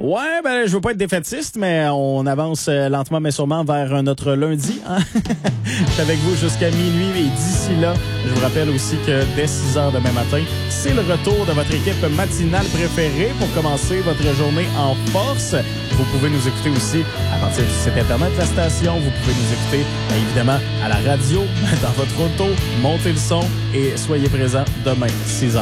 Ouais, ben je veux pas être défaitiste, mais on avance lentement mais sûrement vers notre lundi. Hein? Je suis avec vous jusqu'à minuit et d'ici là, je vous rappelle aussi que dès 6 heures demain matin, c'est le retour de votre équipe matinale préférée pour commencer votre journée en force. Vous pouvez nous écouter aussi à partir du site internet de la station. Vous pouvez nous écouter évidemment à la radio, dans votre auto. Montez le son et soyez présents demain 6 heures.